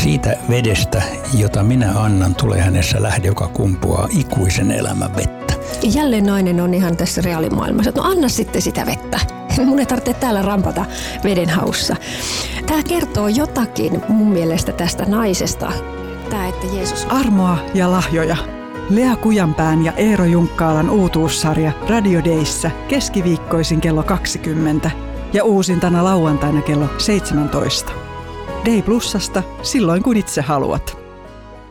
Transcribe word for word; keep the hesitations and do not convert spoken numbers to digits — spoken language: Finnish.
Siitä vedestä, jota minä annan, tulee hänessä lähde, joka kumpuaa ikuisen elämän vettä. Ja jälleen nainen on ihan tässä reaalimaailmassa, että no anna sitten sitä vettä. Mun ei tarvitse täällä rampata veden haussa. Tämä kertoo jotakin mun mielestä tästä naisesta. Tämä, että Jeesus... Armoa ja lahjoja. Lea Kujanpään ja Eero Junkkaalan uutuussarja Radio Dayssä keskiviikkoisin kello kaksikymmentä ja uusintana lauantaina kello seitsemäntoista. Day Plusasta silloin kun itse haluat.